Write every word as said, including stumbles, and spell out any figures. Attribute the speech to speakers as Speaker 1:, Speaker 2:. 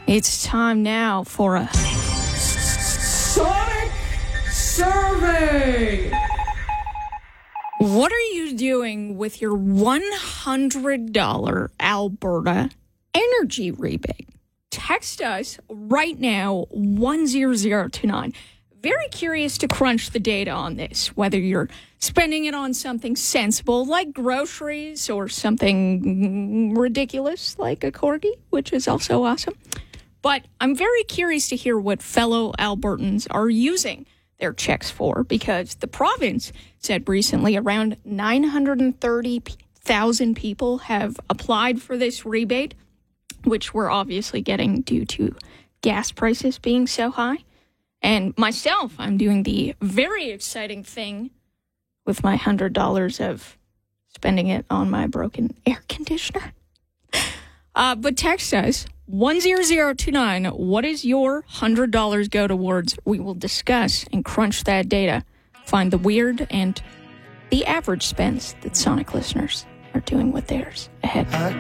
Speaker 1: It's time now for a
Speaker 2: Sonic Survey!
Speaker 1: What are you doing with your one hundred dollars Alberta energy rebate? Text us right now, one zero zero two nine. Very curious to crunch the data on this, whether you're spending it on something sensible like groceries or something ridiculous like a corgi, which is also awesome. But I'm very curious to hear what fellow Albertans are using their checks for, because the province said recently around nine hundred thirty thousand people have applied for this rebate, which we're obviously getting due to gas prices being so high. And myself, I'm doing the very exciting thing with my one hundred dollars of spending it on my broken air conditioner. Uh, but text us, one zero zero two nine. What does your one hundred dollars go towards? We will discuss and crunch that data, find the weird and the average spends that Sonic listeners are doing with theirs ahead.